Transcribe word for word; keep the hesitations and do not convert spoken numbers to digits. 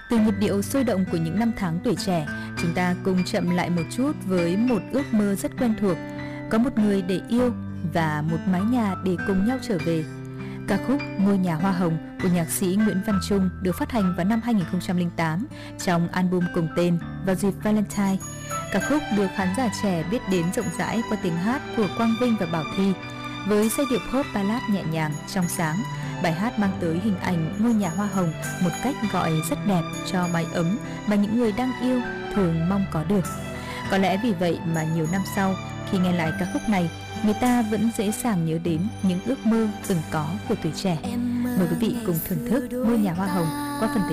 Từ nhịp điệu sôi động của những năm tháng tuổi trẻ, chúng ta cùng chậm lại một chút với một ước mơ rất quen thuộc, có một người để yêu và một mái nhà để cùng nhau trở về. Ca khúc Ngôi nhà hoa hồng của nhạc sĩ Nguyễn Văn Trung được phát hành vào năm hai nghìn không trăm lẻ tám trong album cùng tên vào dịp Valentine. Ca khúc được khán giả trẻ biết đến rộng rãi qua tiếng hát của Quang Vinh và Bảo Thy. Với giai điệu pop ballad nhẹ nhàng, trong sáng, bài hát mang tới hình ảnh ngôi nhà hoa hồng một cách gọi rất đẹp cho mái ấm mà những người đang yêu thường mong có được. Có lẽ vì vậy mà nhiều năm sau, khi nghe lại ca khúc này, người ta vẫn dễ dàng nhớ đến những ước mơ từng có của tuổi trẻ. Mời quý vị cùng thưởng thức Ngôi nhà hoa hồng qua phần